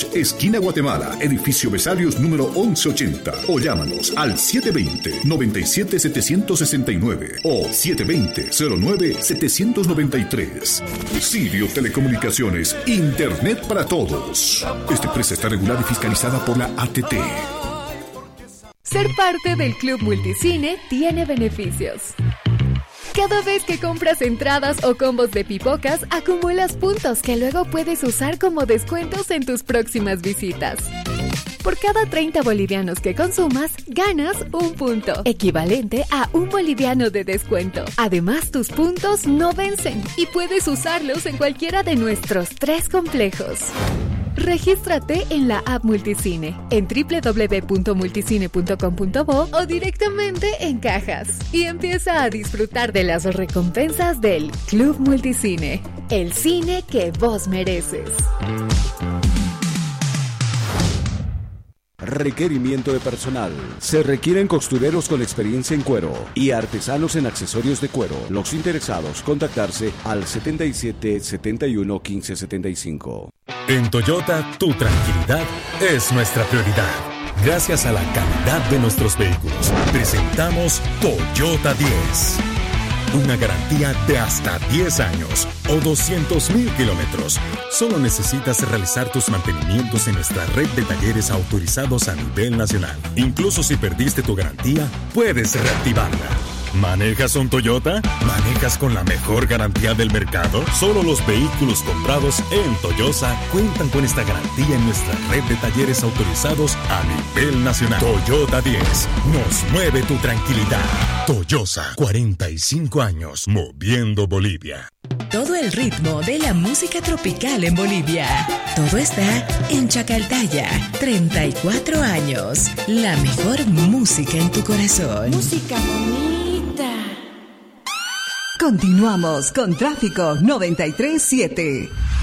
Dodge, esquina Guatemala, edificio Besarios número 1180. O llámanos al 720-97-769 o 720-09-793. Sirio Telecomunicaciones, Internet para todos. Esta empresa está regulada y fiscalizada por la ATT. Ser parte del Club Multicine tiene beneficios. Cada vez que compras entradas o combos de pipocas, acumulas puntos que luego puedes usar como descuentos en tus próximas visitas. Por cada 30 bolivianos que consumas, ganas un punto, equivalente a un boliviano de descuento. Además, tus puntos no vencen y puedes usarlos en cualquiera de nuestros 3 complejos. Regístrate en la app Multicine, en www.multicine.com.bo o directamente en cajas. Y empieza a disfrutar de las recompensas del Club Multicine, el cine que vos mereces. Requerimiento de personal. Se requieren costureros con experiencia en cuero y artesanos en accesorios de cuero. Los interesados, contactarse al 77 71 15 75. En Toyota, tu tranquilidad es nuestra prioridad. Gracias a la calidad de nuestros vehículos, presentamos Toyota 10. Una garantía de hasta 10 años o 200,000 kilómetros. Solo necesitas realizar tus mantenimientos en nuestra red de talleres autorizados a nivel nacional. Incluso si perdiste tu garantía, puedes reactivarla. ¿Manejas un Toyota? ¿Manejas con la mejor garantía del mercado? Solo los vehículos comprados en Toyosa cuentan con esta garantía en nuestra red de talleres autorizados a nivel nacional. Toyota 10. Nos mueve tu tranquilidad. Toyosa, 45 años moviendo Bolivia. Todo el ritmo de la música tropical en Bolivia. Todo está en Chacaltaya. 34 años. La mejor música en tu corazón. Música bonita. Continuamos con Tráfico 93.7.